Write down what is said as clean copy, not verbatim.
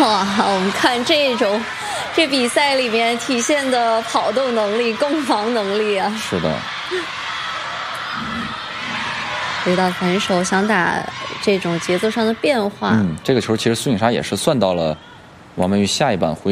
哇，我们看这比赛里面体现的跑动能力、攻防能力啊！ 是的。 回到反手想打这种节奏上的变化。 这个球其实孙颖莎也是算到了王曼玉下一板回